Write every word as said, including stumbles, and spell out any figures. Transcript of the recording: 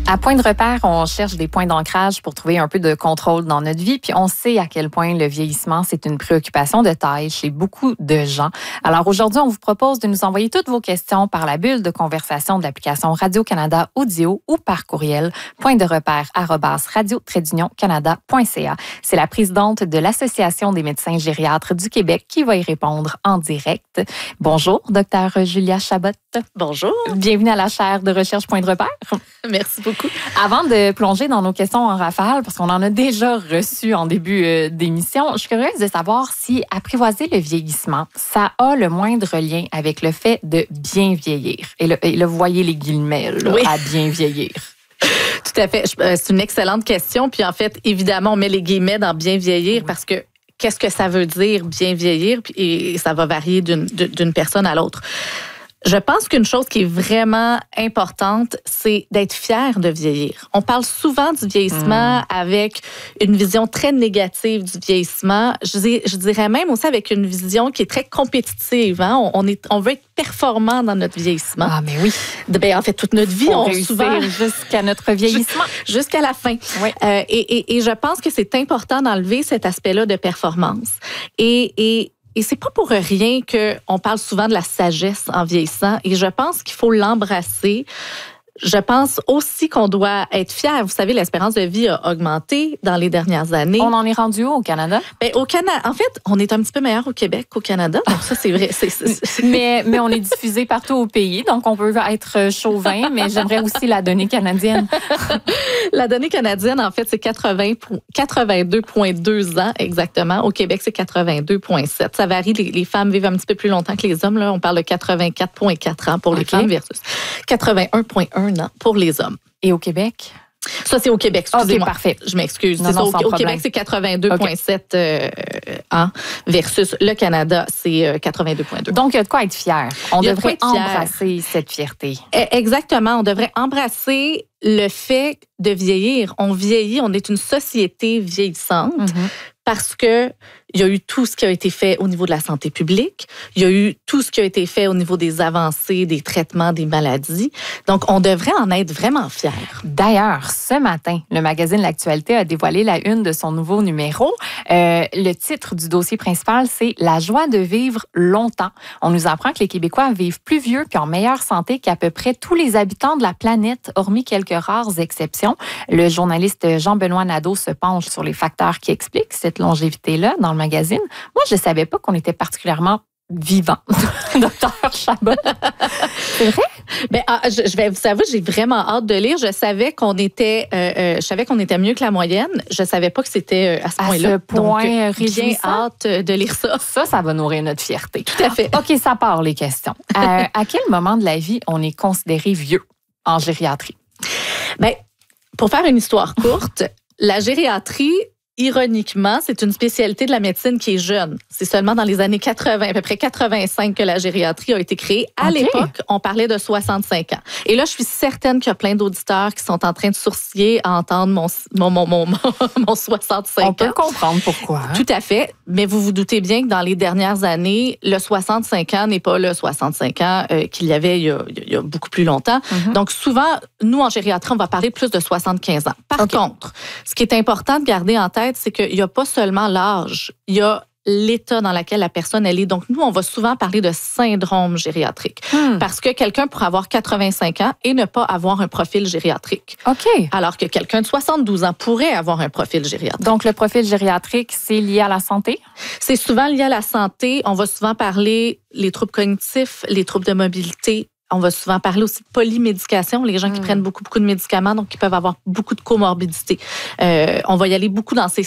À Point de repère, on cherche des points d'ancrage pour trouver un peu de contrôle dans notre vie. Puis on sait à quel point le vieillissement, c'est une préoccupation de taille chez beaucoup de gens. Alors aujourd'hui, on vous propose de nous envoyer toutes vos questions par la bulle de conversation de l'application Radio-Canada Audio ou par courriel point de repère arobase radio trait d'union canada point c a. C'est la présidente de l'Association des médecins gériatres du Québec qui va y répondre en direct. Bonjour, docteur Julia Chabot. Bonjour. Bienvenue à la chaire de recherche Point de repère. Merci beaucoup. Avant de plonger dans nos questions en rafale, parce qu'on en a déjà reçu en début euh, d'émission, je suis curieuse de savoir si apprivoiser le vieillissement, ça a le moindre lien avec le fait de bien vieillir. Et là, et là vous voyez les guillemets là, oui. à bien vieillir. Tout à fait. C'est une excellente question. Puis en fait, évidemment, on met les guillemets dans bien vieillir oui. parce que qu'est-ce que ça veut dire bien vieillir? Et ça va varier d'une, d'une personne à l'autre. Je pense qu'une chose qui est vraiment importante, c'est d'être fier de vieillir. On parle souvent du vieillissement mmh. avec une vision très négative du vieillissement. Je, dis, je dirais même aussi avec une vision qui est très compétitive. Hein? On, on, est, on veut être performant dans notre vieillissement. Ah, mais oui. Ben, en fait, toute notre vie, on, on réussit souvent jusqu'à notre vieillissement. Jusqu'à la fin. Oui. Euh, et, et, et je pense que c'est important d'enlever cet aspect-là de performance. Et... et Et c'est pas pour rien qu'on parle souvent de la sagesse en vieillissant. Et je pense qu'il faut l'embrasser. Je pense aussi qu'on doit être fier. Vous savez, l'espérance de vie a augmenté dans les dernières années. On en est rendu où au Canada? Ben, au Canada, en fait, on est un petit peu meilleur au Québec qu'au Canada. Donc ça, c'est vrai. C'est, c'est, c'est... Mais, mais on est diffusé partout au pays, donc on peut être chauvin, mais j'aimerais aussi la donnée canadienne. La donnée canadienne, en fait, c'est quatre-vingts, quatre-vingt-deux virgule deux ans exactement. Au Québec, c'est quatre-vingt-deux virgule sept. Ça varie. Les, les femmes vivent un petit peu plus longtemps que les hommes. Là. On parle de quatre-vingt-quatre virgule quatre ans pour les okay. femmes versus quatre-vingt-un virgule un an pour les hommes. Et au Québec? Ça, c'est au Québec. Excusez-moi. OK, parfait. Je m'excuse. Non, c'est non, ça, au, au Québec, c'est quatre-vingt-deux virgule sept okay. euh, ans versus le Canada, c'est quatre-vingt-deux virgule deux. Donc, il y a de quoi être fier. On devrait embrasser cette fierté. Exactement. On devrait embrasser le fait de vieillir. On vieillit. On est une société vieillissante. Mm-hmm. Parce que il y a eu tout ce qui a été fait au niveau de la santé publique, il y a eu tout ce qui a été fait au niveau des avancées, des traitements, des maladies. Donc, on devrait en être vraiment fiers. D'ailleurs, ce matin, le magazine L'Actualité a dévoilé la une de son nouveau numéro. Euh, le titre du dossier principal, c'est « La joie de vivre longtemps ». On nous apprend que les Québécois vivent plus vieux puis en meilleure santé qu'à peu près tous les habitants de la planète, hormis quelques rares exceptions. Le journaliste Jean-Benoît Nadeau se penche sur les facteurs qui expliquent cette longévité-là dans le magazine. Moi, je ne savais pas qu'on était particulièrement vivant, docteur Chabot. C'est vrai? Ben, je, je vais vous avouer, j'ai vraiment hâte de lire. Je savais qu'on était, euh, euh, je savais qu'on était mieux que la moyenne. Je savais pas que c'était à ce à point-là. Ce point Donc, bien hâte de lire ça. Ça, ça va nourrir notre fierté. Tout à fait. OK, ça part les questions. euh, à quel moment de la vie on est considéré vieux en gériatrie? Ben, pour faire une histoire courte, la gériatrie, ironiquement, c'est une spécialité de la médecine qui est jeune. C'est seulement dans les années quatre-vingts, à peu près quatre-vingt-cinq, que la gériatrie a été créée. À okay. l'époque, on parlait de soixante-cinq ans. Et là, je suis certaine qu'il y a plein d'auditeurs qui sont en train de sourciller à entendre mon, mon, mon, mon, mon soixante-cinq ans. On peut comprendre pourquoi. Hein? Tout à fait. Mais vous vous doutez bien que dans les dernières années, le soixante-cinq ans n'est pas le soixante-cinq ans euh, qu'il y avait il y, a, il y a beaucoup plus longtemps. Mm-hmm. Donc, souvent, nous, en gériatrie, on va parler plus de soixante-quinze ans. Par okay. contre, ce qui est important de garder en tête, c'est qu'il n'y a pas seulement l'âge, il y a l'état dans lequel la personne elle est. Donc, nous, on va souvent parler de syndrome gériatrique. Hmm. Parce que quelqu'un pourrait avoir quatre-vingt-cinq ans et ne pas avoir un profil gériatrique. OK. Alors que quelqu'un de soixante-douze ans pourrait avoir un profil gériatrique. Donc, le profil gériatrique, c'est lié à la santé? C'est souvent lié à la santé. On va souvent parler les troubles cognitifs, les troubles de mobilité. On va souvent parler aussi de polymédication, les gens qui mmh. prennent beaucoup, beaucoup de médicaments, donc qui peuvent avoir beaucoup de comorbidités. Euh, on va y aller beaucoup dans ces